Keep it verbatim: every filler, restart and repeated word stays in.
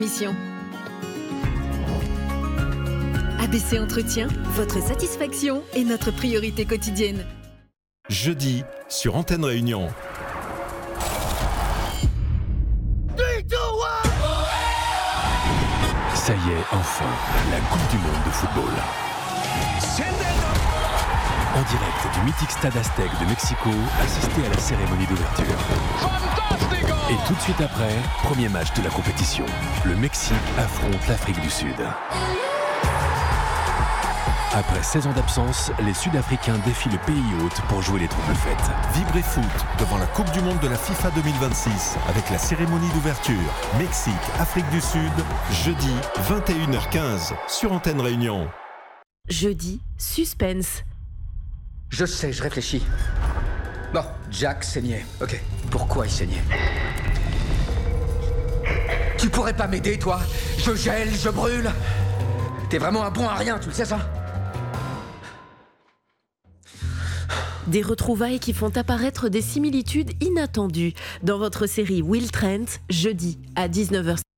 Mission. A B C Entretien, votre satisfaction est notre priorité quotidienne. Jeudi, sur Antenne Réunion. Ça y est, enfin, la Coupe du Monde de football. En direct du mythique Stade Aztec de Mexico, assistez à la cérémonie d'ouverture. Et tout de suite après, premier match de la compétition. Le Mexique affronte l'Afrique du Sud. Après seize ans d'absence, les Sud-Africains défient le pays hôte pour jouer les troubles fêtes. Vibrez foot devant la Coupe du Monde de la FIFA deux mille vingt-six avec la cérémonie d'ouverture. Mexique, Afrique du Sud, jeudi vingt et une heures quinze sur Antenne Réunion. Jeudi, suspense. Je sais, je réfléchis. Bon, Jack saignait. Ok, pourquoi il saignait? Tu pourrais pas m'aider, toi? Je gèle, je brûle. T'es vraiment un bon à rien, tu le sais ça? Des retrouvailles qui font apparaître des similitudes inattendues dans votre série Will Trent, jeudi à dix-neuf heures.